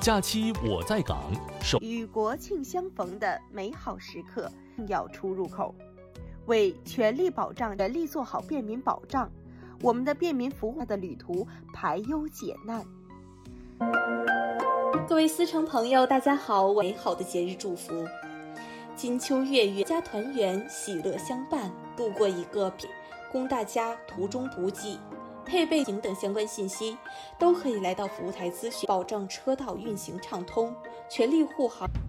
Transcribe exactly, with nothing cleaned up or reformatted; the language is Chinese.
假期我在港，首与国庆相逢的美好时刻要出入口，为全力保障、全力做好便民保障，我们的便民服务的旅途排忧解难。 各位思成朋友，大家好，美好的节日祝福，金秋月月，家团圆，喜乐相伴，度过一个供大家途中补给、配备等相关信息，都可以来到服务台咨询，保障车道运行畅通，全力护航。